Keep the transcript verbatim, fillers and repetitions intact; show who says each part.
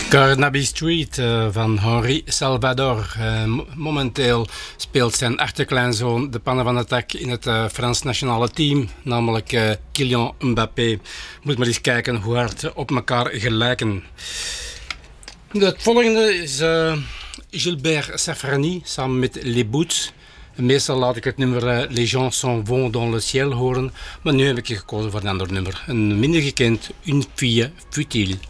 Speaker 1: Carnaby Street uh, van Henri Salvador. Uh, momenteel speelt zijn achterkleinzoon de pannen van attack in het uh, Frans nationale team, namelijk uh, Kylian Mbappé. Moet maar eens kijken hoe hard op elkaar gelijken. Het volgende is uh, Gilbert Safrani samen met Les Boots. Meestal laat ik het nummer uh, Les gens s'en vont dans le ciel horen, maar nu heb ik gekozen voor een ander nummer. Een minder gekend, Une fille futile.